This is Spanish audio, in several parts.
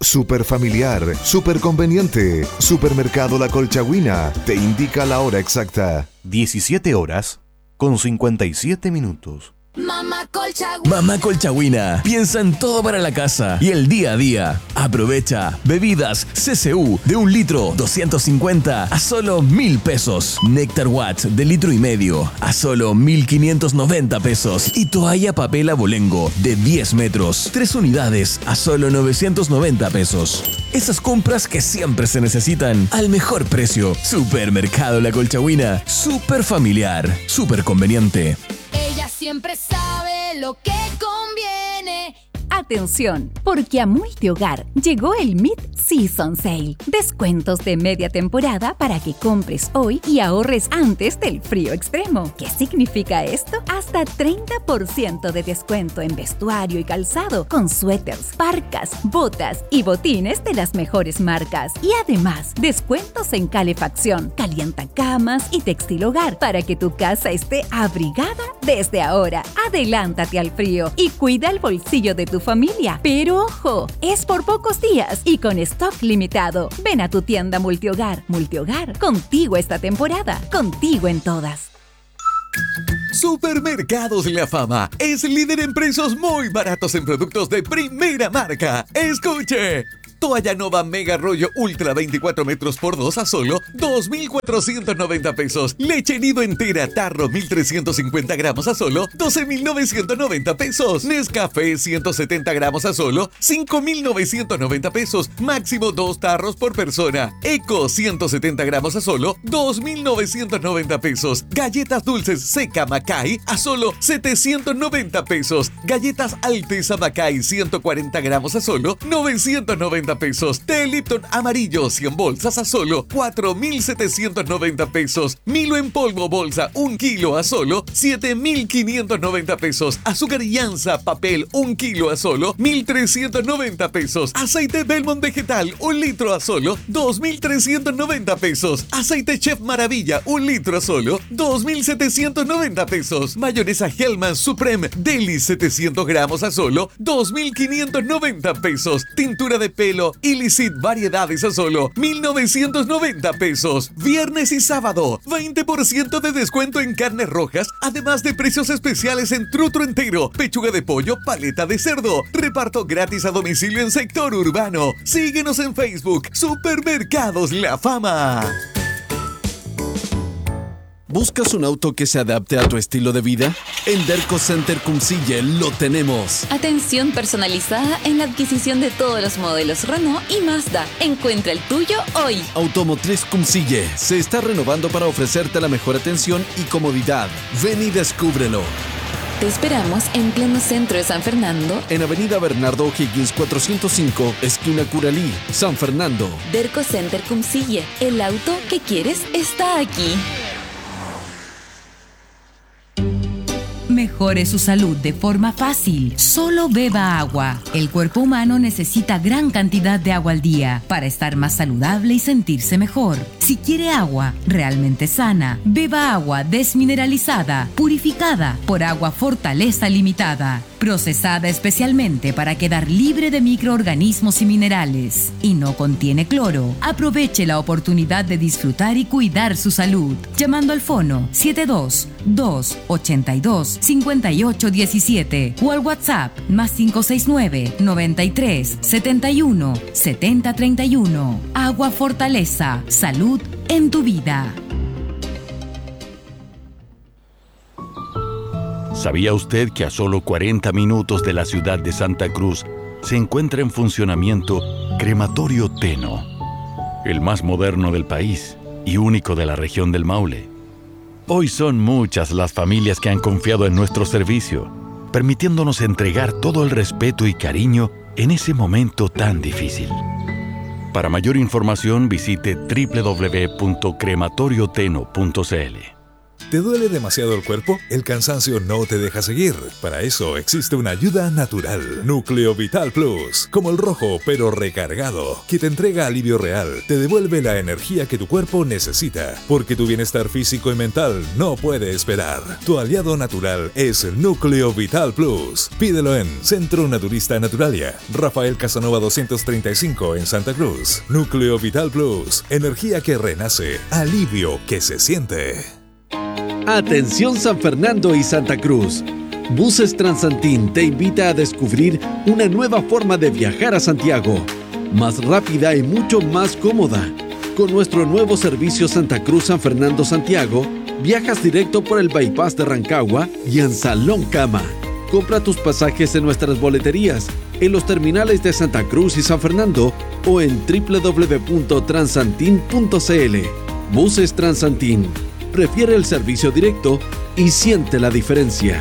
súper familiar, súper conveniente. Supermercado La Colchagüina te indica la hora exacta. 17 horas con 57 minutos. Mamá Colchagüina piensa en todo para la casa y el día a día. Aprovecha bebidas CCU de 1 litro 250 a solo 1.000 pesos. Néctar Watts de 1,5 litros a solo 1.590 pesos. Y toalla papel abolengo de 10 metros, 3 unidades a solo 990 pesos. Esas compras que siempre se necesitan al mejor precio. Supermercado La Colchagüina. Súper familiar, súper conveniente. Ella siempre sabe lo que conviene. Atención, porque a Multihogar llegó el Mid-Season Sale. Descuentos de media temporada para que compres hoy y ahorres antes del frío extremo. ¿Qué significa esto? Hasta 30% de descuento en vestuario y calzado, con suéteres, parcas, botas y botines de las mejores marcas. Y además, descuentos en calefacción, calientacamas y textil hogar para que tu casa esté abrigada desde ahora. Adelántate al frío y cuida el bolsillo de tu familia. Pero ojo, es por pocos días y con stock limitado. Ven a tu tienda Multihogar. Multihogar, contigo esta temporada, contigo en todas. Supermercados La Fama es líder en precios muy baratos en productos de primera marca. ¡Escuche! Toalla Nova Mega Rollo Ultra 24 metros por 2 a solo 2.490 pesos. Leche Nido entera Tarro 1.350 gramos a solo 12.990 pesos. Nescafé 170 gramos a solo 5.990 pesos. Máximo 2 tarros por persona. Eco 170 gramos a solo 2.990 pesos. Galletas dulces Seca Macay a solo 790 pesos. Galletas Alteza Macay 140 gramos a solo 990 pesos. Té Lipton amarillo 100 bolsas a solo 4.790 pesos. Milo en polvo bolsa 1 kilo a solo 7.590 pesos. Azúcar Llanza papel 1 kilo a solo 1.390 pesos. Aceite Belmont vegetal 1 litro a solo 2.390 pesos. Aceite Chef Maravilla 1 litro a solo 2.790 pesos. Mayonesa Hellmann's Supreme Deli 700 gramos a solo 2.590 pesos. Tintura de pelo Illicit variedades a solo 1.990 pesos. Viernes y sábado 20% de descuento en carnes rojas, además de precios especiales en trutro entero, pechuga de pollo, paleta de cerdo. Reparto gratis a domicilio en sector urbano. Síguenos en Facebook. Supermercados La Fama. ¿Buscas un auto que se adapte a tu estilo de vida? En Derco Center Cumcille lo tenemos. Atención personalizada en la adquisición de todos los modelos Renault y Mazda. Encuentra el tuyo hoy. Automotriz Cumcille se está renovando para ofrecerte la mejor atención y comodidad. Ven y descúbrelo. Te esperamos en pleno centro de San Fernando, en Avenida Bernardo O'Higgins 405, esquina Curalí, San Fernando. Derco Center Cumcille. El auto que quieres está aquí. Mejore su salud de forma fácil. Solo beba agua. El cuerpo humano necesita gran cantidad de agua al día para estar más saludable y sentirse mejor. Si quiere agua realmente sana, beba agua desmineralizada, purificada por Agua Fortaleza Limitada, procesada especialmente para quedar libre de microorganismos y minerales. Y no contiene cloro. Aproveche la oportunidad de disfrutar y cuidar su salud. Llamando al fono 72-282-5817 o al WhatsApp +569 93 71 70 31. Agua Fortaleza. Salud en tu vida. ¿Sabía usted que a solo 40 minutos de la ciudad de Santa Cruz se encuentra en funcionamiento Crematorio Teno, el más moderno del país y único de la región del Maule? Hoy son muchas las familias que han confiado en nuestro servicio, permitiéndonos entregar todo el respeto y cariño en ese momento tan difícil. Para mayor información visite www.crematorioteno.cl. ¿Te duele demasiado el cuerpo? ¿El cansancio no te deja seguir? Para eso existe una ayuda natural. Núcleo Vital Plus, como el rojo pero recargado, que te entrega alivio real, te devuelve la energía que tu cuerpo necesita, porque tu bienestar físico y mental no puede esperar. Tu aliado natural es Núcleo Vital Plus. Pídelo en Centro Naturista Naturalia, Rafael Casanova 235 en Santa Cruz. Núcleo Vital Plus, energía que renace, alivio que se siente. Atención San Fernando y Santa Cruz. Buses Transantín te invita a descubrir una nueva forma de viajar a Santiago, más rápida y mucho más cómoda. Con nuestro nuevo servicio Santa Cruz San Fernando Santiago, viajas directo por el bypass de Rancagua y en Salón Cama. Compra tus pasajes en nuestras boleterías, en los terminales de Santa Cruz y San Fernando o en www.transantin.cl. Buses Transantín. Prefiere el servicio directo y siente la diferencia.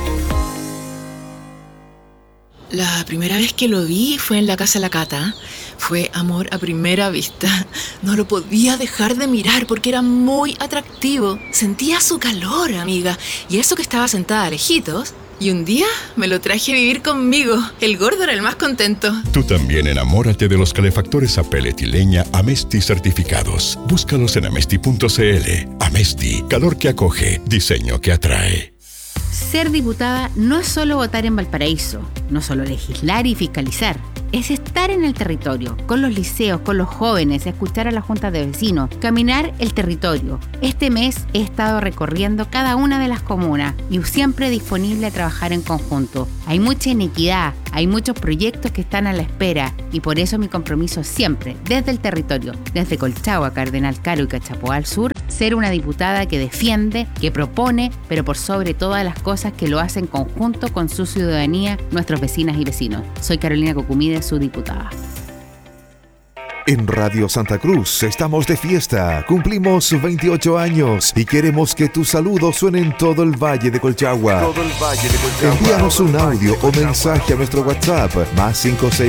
La primera vez que lo vi fue en la casa de la Cata. Fue amor a primera vista. No lo podía dejar de mirar porque era muy atractivo. Sentía su calor, amiga. Y eso que estaba sentada lejitos. Y un día me lo traje a vivir conmigo. El gordo era el más contento. Tú también enamórate de los calefactores a pellet y leña Amesti certificados. Búscalos en amesti.cl. Amesti, calor que acoge, diseño que atrae. Ser diputada no es solo votar en Valparaíso, no solo legislar y fiscalizar. Es estar en el territorio, con los liceos, con los jóvenes, escuchar a la junta de vecinos, caminar el territorio. Este mes he estado recorriendo cada una de las comunas y siempre disponible a trabajar en conjunto. Hay mucha inequidad, hay muchos proyectos que están a la espera y por eso mi compromiso siempre, desde el territorio, desde Colchagua, Cardenal Caro y Cachapoal al sur, ser una diputada que defiende, que propone, pero por sobre todas las cosas que lo hace en conjunto con su ciudadanía, nuestros vecinas y vecinos. Soy Carolina Cocumide, su diputada. En Radio Santa Cruz estamos de fiesta, cumplimos 28 años y queremos que tus saludos suenen en todo el Valle de Colchagua. Envíanos un audio o mensaje a nuestro WhatsApp más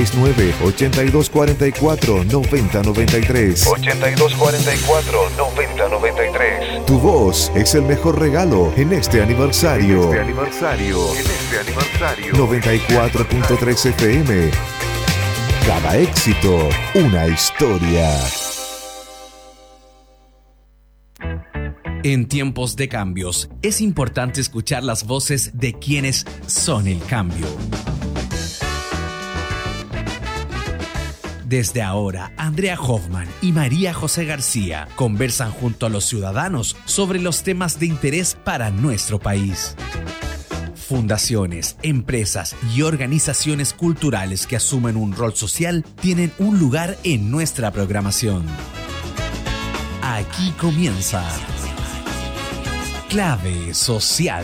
569-8244-9093. 8244-9093. Tu voz es el mejor regalo en este aniversario. 94.3 FM. Cada éxito, una historia. En tiempos de cambios, es importante escuchar las voces de quienes son el cambio. Desde ahora, Andrea Hoffman y María José García conversan junto a los ciudadanos sobre los temas de interés para nuestro país. Fundaciones, empresas y organizaciones culturales que asumen un rol social tienen un lugar en nuestra programación. Aquí comienza Clave Social.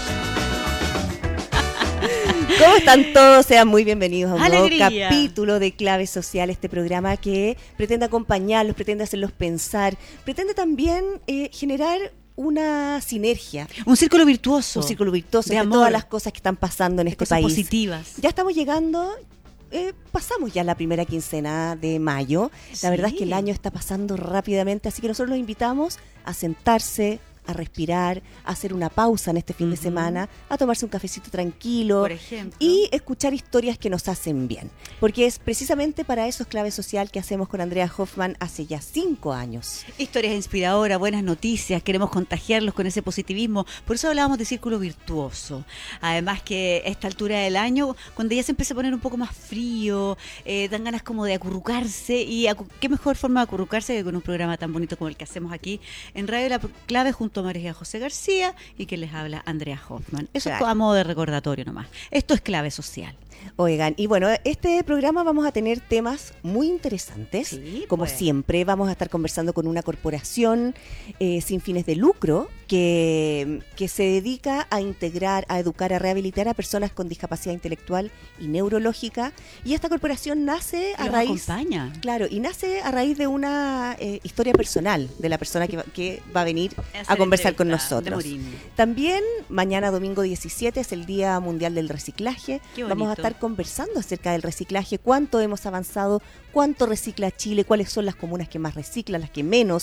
¿Cómo están todos? Sean muy bienvenidos a un nuevo capítulo de Clave Social, este programa que pretende acompañarlos, pretende hacerlos pensar, pretende también generar una sinergia. Un círculo virtuoso. Un círculo virtuoso de amor, todas las cosas que están pasando en este país. Positivas. Ya estamos llegando, pasamos ya la primera quincena de mayo. La verdad es que el año está pasando rápidamente, así que nosotros los invitamos a sentarse, a respirar, a hacer una pausa en este fin de semana, a tomarse un cafecito tranquilo, por ejemplo, y escuchar historias que nos hacen bien. Porque es precisamente para eso es Clave Social que hacemos con Andrea Hoffman hace ya 5 años. Historias inspiradoras, buenas noticias, queremos contagiarlos con ese positivismo. Por eso hablábamos de círculo virtuoso. Además que a esta altura del año, cuando ya se empieza a poner un poco más frío, dan ganas como de acurrucarse. Y qué mejor forma de acurrucarse que con un programa tan bonito como el que hacemos aquí en Radio La Clave junto a María José García y que les habla Andrea Hoffman. Eso es a modo de recordatorio nomás. Esto es Clave Social. Oigan, y bueno, este programa vamos a tener temas muy interesantes. Sí, como siempre, vamos a estar conversando con una corporación sin fines de lucro que se dedica a integrar, a educar, a rehabilitar a personas con discapacidad intelectual y neurológica. Y esta corporación nace a raíz... acompaña. Claro, y nace a raíz de una historia personal de la persona que va a venir a conversar con nosotros. También, mañana domingo 17 es el Día Mundial del Reciclaje. Vamos a estar conversando acerca del reciclaje, cuánto hemos avanzado, cuánto recicla Chile, cuáles son las comunas que más reciclan, las que menos,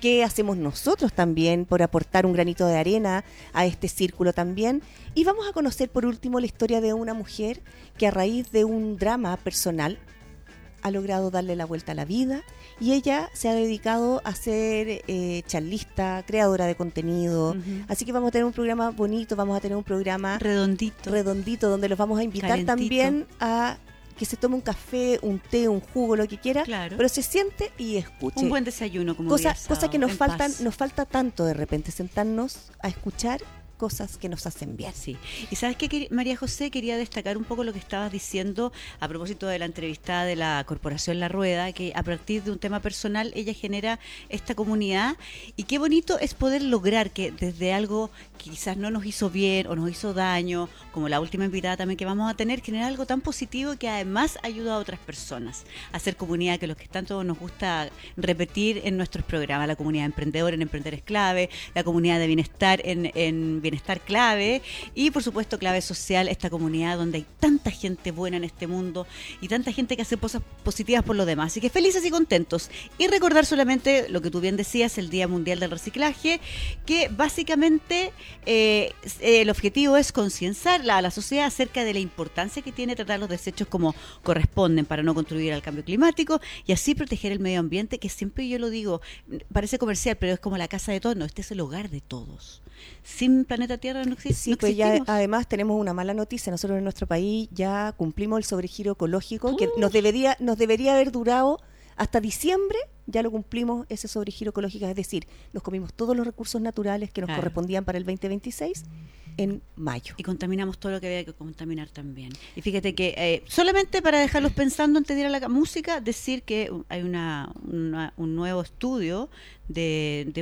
qué hacemos nosotros también por aportar un granito de arena a este círculo también. Y vamos a conocer por último la historia de una mujer que a raíz de un drama personal ha logrado darle la vuelta a la vida, y ella se ha dedicado a ser charlista, creadora de contenido. Así que vamos a tener un programa bonito, vamos a tener un programa redondito donde los vamos a invitar calentito. También a que se tome un café, un té, un jugo, lo que quiera, pero se siente y escuche. Un buen desayuno, como cosa que nos falta tanto de repente, sentarnos a escuchar cosas que nos hacen bien. Sí. Y sabes qué, María José, quería destacar un poco lo que estabas diciendo a propósito de la entrevistada de la Corporación La Rueda, que a partir de un tema personal ella genera esta comunidad, y qué bonito es poder lograr que desde algo que quizás no nos hizo bien o nos hizo daño, como la última invitada también que vamos a tener, generar algo tan positivo que además ayuda a otras personas a hacer comunidad, que los que tanto nos gusta repetir en nuestros programas, la comunidad emprendedora en Emprender es Clave, la comunidad de bienestar en Bienestar Clave, y por supuesto Clave Social, esta comunidad donde hay tanta gente buena en este mundo y tanta gente que hace cosas positivas por los demás. Así que felices y contentos. Y recordar solamente lo que tú bien decías, el Día Mundial del Reciclaje, que básicamente el objetivo es concienciar a la sociedad acerca de la importancia que tiene tratar los desechos como corresponden para no contribuir al cambio climático y así proteger el medio ambiente, que siempre yo lo digo, parece comercial, pero es como la casa de todos. No, este es el hogar de todos. Sin planeta Tierra no existe. Sí, no pues ya además tenemos una mala noticia. Nosotros en nuestro país ya cumplimos el sobregiro ecológico que nos debería haber durado hasta diciembre. Ya lo cumplimos, ese sobregiro ecológico, es decir, nos comimos todos los recursos naturales que nos correspondían para el 2026 en mayo. Y contaminamos todo lo que había que contaminar también. Y fíjate que solamente para dejarlos pensando antes de ir a la música, decir que hay un nuevo estudio de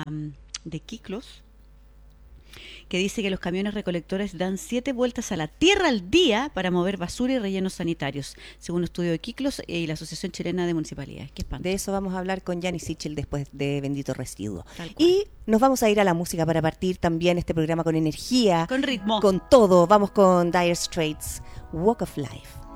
Kiklos, que dice que los camiones recolectores dan 7 vueltas a la tierra al día para mover basura y rellenos sanitarios, según un estudio de Kiklos y la Asociación Chilena de Municipalidades. Qué espanto. De eso vamos a hablar con Gianni Sichel después de Bendito Residuo. Y nos vamos a ir a la música para partir también este programa con energía, con ritmo, con todo. Vamos con Dire Straits, Walk of Life.